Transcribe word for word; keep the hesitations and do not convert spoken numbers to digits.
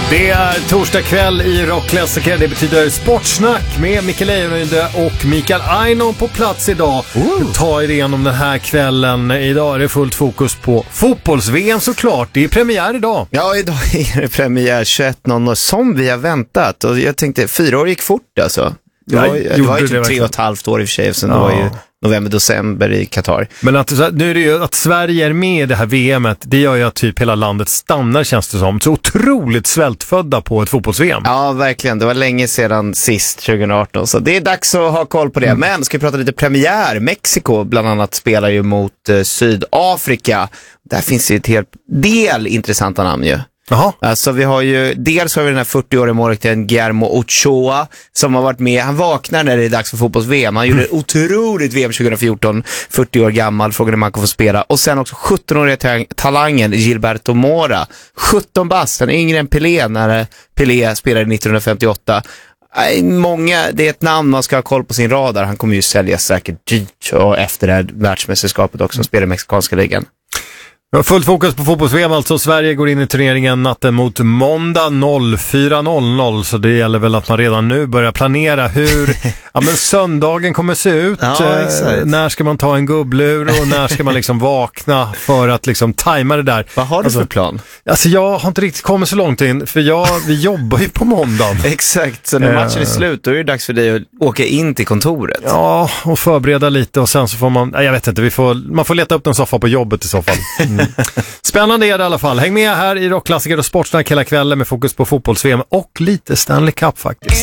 Det är torsdag kväll i Rockklassiker. Det betyder sportsnack med Mikael Lejonhufvud och Mikael Aino på plats idag. Uh. Ta er igenom den här kvällen. Idag är det fullt fokus på fotbolls-V M såklart. Det är premiär idag. Ja, idag är det premiär tjugoett noll noll som vi har väntat. Och jag tänkte, fyra år gick fort alltså. Det var, ja, det var ju typ tre och ett halvt år i och för sig. Sen ja. Det var ju november-december i Qatar. Men att, nu är det ju att Sverige är med i det här V M:et, det gör ju att typ hela landet stannar, känns det som. Så otroligt svältfödda på ett fotbolls-V M. Ja, verkligen. Det var länge sedan sist, tjugo arton. Så det är dags att ha koll på det. Mm. Men ska vi prata lite premiär? Mexiko bland annat spelar ju mot eh, Sydafrika. Där finns ju ett helt del intressanta namn ju. Jaha. Alltså vi har ju, dels har vi den här fyrtio-åriga målvakten Guillermo Ochoa som har varit med, han vaknar när det är dags för fotbolls-V M. Han gjorde ett otroligt V M tjugo fjorton, fyrtio år gammal, frågade om han kan få spela. Och sen också sjutton-åriga ta- talangen Gilberto Mora, sjutton bast, han är yngre än Pelé när Pelé spelade nittonhundrafemtioåtta. Många, det är ett namn man ska ha koll på sin radar. Han kommer ju säljas säkert dyrt och efter det här världsmästerskapet också, spelar i mexikanska ligan. Fullt fokus på fotbolls-V M alltså. Sverige går in i turneringen natten mot måndag fyra noll noll, så det gäller väl att man redan nu börjar planera hur ja, men söndagen kommer se ut. Ja, eh, när ska man ta en gubblur och när ska man liksom vakna för att liksom tajma det där. Vad har du alltså, för plan? Alltså jag har inte riktigt kommit så långt in, för jag, vi jobbar ju på måndag. Exakt, så när matchen är slut då är det dags för dig att åka in till kontoret. Ja, och förbereda lite och sen så får man, jag vet inte, vi får, man får leta upp en soffa på jobbet i så fall. Mm. Spännande är det i alla fall. Häng med här i Rockklassiker och sportsnack hela kvällen med fokus på fotbolls-V M och lite Stanley Cup faktiskt.